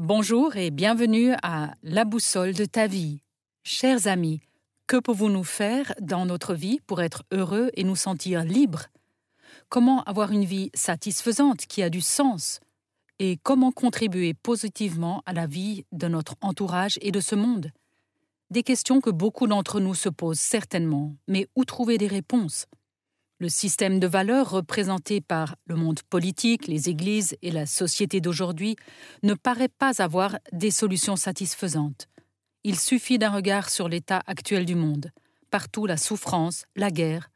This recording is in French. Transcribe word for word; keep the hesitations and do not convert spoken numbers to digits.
Bonjour et bienvenue à La boussole de ta vie. Chers amis, que pouvons-nous faire dans notre vie pour être heureux et nous sentir libres? Comment avoir une vie satisfaisante qui a du sens? Et comment contribuer positivement à la vie de notre entourage et de ce monde? Des questions que beaucoup d'entre nous se posent certainement, mais où trouver des réponses? Le système de valeurs représenté par le monde politique, les églises et la société d'aujourd'hui ne paraît pas avoir des solutions satisfaisantes. Il suffit d'un regard sur l'état actuel du monde. Partout la souffrance, la guerre,